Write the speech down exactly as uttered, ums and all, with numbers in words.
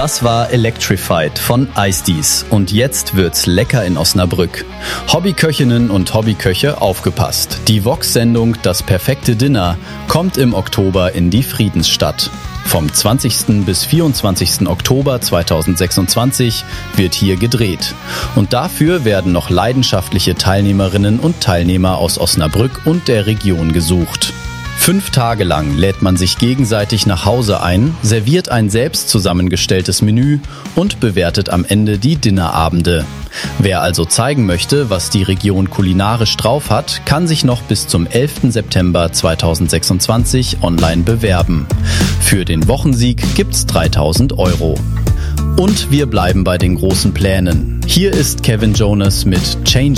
Das war Electrified von Eisdies und jetzt wird's lecker in Osnabrück. Hobbyköchinnen und Hobbyköche, aufgepasst. Die Vox-Sendung Das perfekte Dinner kommt im Oktober in die Friedensstadt. Vom zwanzigsten bis vierundzwanzigsten Oktober zweitausendsechsundzwanzig wird hier gedreht. Und dafür werden noch leidenschaftliche Teilnehmerinnen und Teilnehmer aus Osnabrück und der Region gesucht. Fünf Tage lang lädt man sich gegenseitig nach Hause ein, serviert ein selbst zusammengestelltes Menü und bewertet am Ende die Dinnerabende. Wer also zeigen möchte, was die Region kulinarisch drauf hat, kann sich noch bis zum elften September zweitausendsechsundzwanzig online bewerben. Für den Wochensieg gibt's dreitausend Euro. Und wir bleiben bei den großen Plänen. Hier ist Kevin Jonas mit Change